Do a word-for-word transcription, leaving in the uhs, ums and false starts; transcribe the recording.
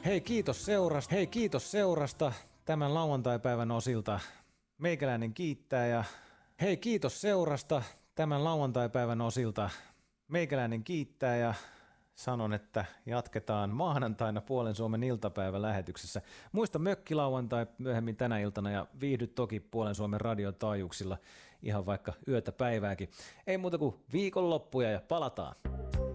Hei kiitos seurasta, hei kiitos seurasta tämän lauantaipäivän osilta. Meikäläinen kiittää ja hei kiitos seurasta tämän lauantaipäivän osilta. Meikäläinen kiittää ja sanon, että jatketaan maanantaina Puolen Suomen iltapäivälähetyksessä. Muista mökkilauantai myöhemmin tänä iltana ja viihdy toki Puolen Suomen radiotaajuuksilla ihan vaikka yötä päivääkin. Ei muuta kuin viikonloppuja ja palataan.